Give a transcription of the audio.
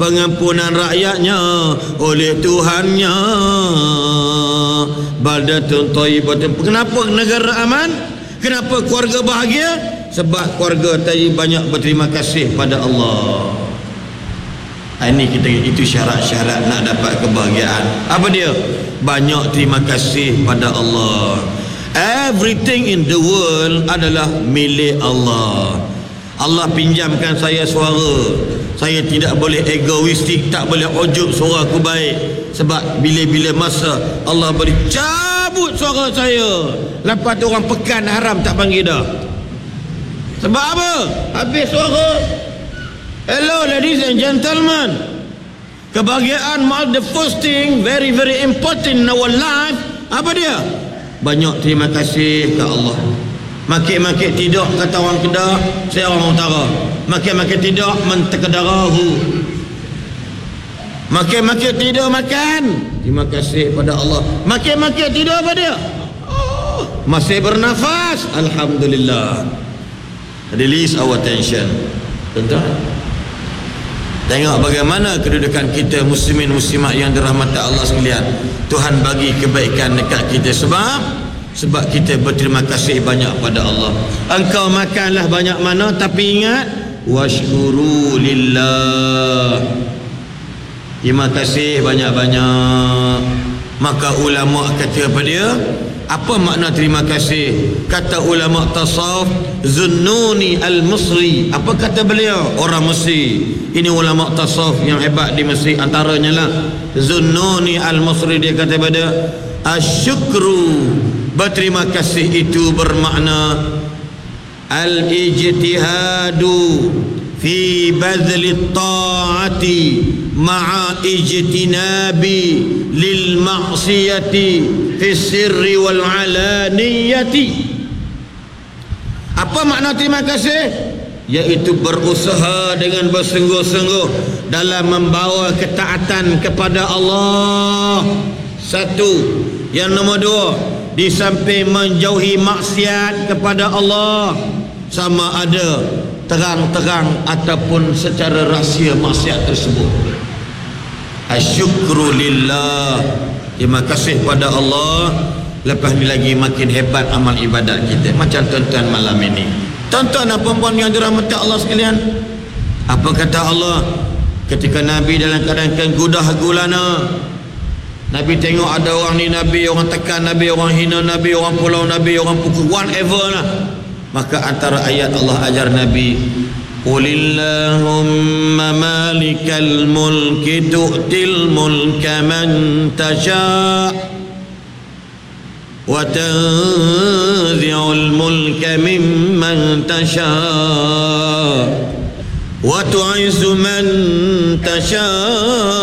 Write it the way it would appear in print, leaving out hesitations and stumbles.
pengampunan rakyatnya oleh Tuhannya. Baldatun thayyibatun. Kenapa negara aman? Kenapa keluarga bahagia? Sebab keluarga tadi banyak berterima kasih pada Allah. Ini kita, itu syarat-syarat nak dapat kebahagiaan. Apa dia? Banyak terima kasih pada Allah. Everything in the world adalah milik Allah. Allah pinjamkan saya suara. Saya tidak boleh egoistik, tak boleh ujub suara aku baik. Sebab bila-bila masa Allah beri cabut suara saya, lepas tu orang pekan haram tak panggil dah. Sebab apa? Habis suara. Hello ladies and gentlemen, kebahagiaan the first thing very very important in our life. Apa dia? Banyak terima kasih ke Allah. Makik-makik tidak, kata orang Kedah, saya orang Utara. Makik-makik tidak mentekedarahu. Makik-makik tidak makan, terima kasih pada Allah. Makik-makik tidak apa dia? Masih bernafas, alhamdulillah. Release our tension. Tuan-tuan, tengok bagaimana kedudukan kita muslimin muslimat yang dirahmati Allah sekalian. Tuhan bagi kebaikan dekat kita sebab kita berterima kasih banyak pada Allah. Engkau makanlah banyak mana, tapi ingat, washkuru lillah, terima kasih banyak-banyak. Maka ulama kata apa dia? Apa makna terima kasih? Kata ulama tasawuf, Zunnuni al-Misri. Apa kata beliau? Orang Mesir. Ini ulama tasawuf yang hebat di Mesir, antaranya lah Zunnuni al-Misri. Dia kata pada asyukru, berterima kasih itu bermakna al-ijtihadu fi badli ta'ati ma'a ijtinabi lil ma'siyati fi sirri wal alaniyati. Apa makna terima kasih? Yaitu berusaha dengan bersungguh-sungguh dalam membawa ketaatan kepada Allah. Satu. Yang nombor dua, di samping menjauhi maksiat kepada Allah, sama ada terang-terang ataupun secara rahsia maksiat tersebut. Asyukru lillah, terima kasih pada Allah. Lepas ni lagi makin hebat amal ibadat kita. Macam tuan-tuan malam ini, tuan-tuan dan puan-puan yang dirahmati Allah sekalian, apa kata Allah ketika Nabi dalam keadaan kegudah gulana? Nabi tengok ada orang ni Nabi, orang tekan Nabi, orang hina Nabi, orang pulau Nabi, orang pukul, whatever lah. Maka antara ayat Allah ajar Nabi, Qulillahumma malikal mulki tu'til mulka man tasha' wa tanzi'ul mulka mimman tasha' wa tu'izzu man tasha'